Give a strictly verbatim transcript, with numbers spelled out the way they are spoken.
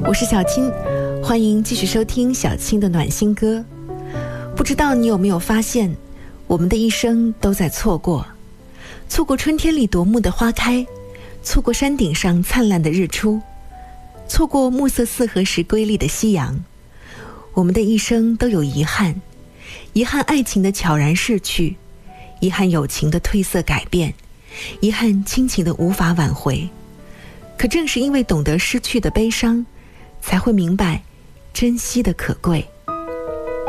我是小青，欢迎继续收听小青的暖心歌。不知道你有没有发现，我们的一生都在错过，错过春天里夺目的花开，错过山顶上灿烂的日出，错过暮色四合时瑰丽的夕阳。我们的一生都有遗憾，遗憾爱情的悄然逝去，遗憾友情的褪色改变，遗憾亲情的无法挽回。可正是因为懂得失去的悲伤，才会明白珍惜的可贵。